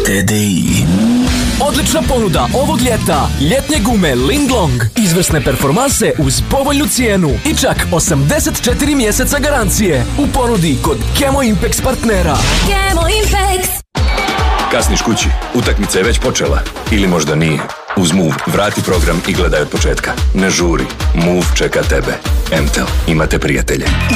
TDI. Odlična ponuda ovog ljeta. Ljetnje gume Linglong. Izvrsne performanse uz povoljnu cijenu i čak 84 mjeseca garancije. U ponudi kod Kemo Impex partnera. Kemo Impex. Kasniš kući, utakmica je već počela. Ili možda nije. Uz Move vrati program i gledaj od početka. Ne žuri, Move čeka tebe. MTEL, imate prijatelje.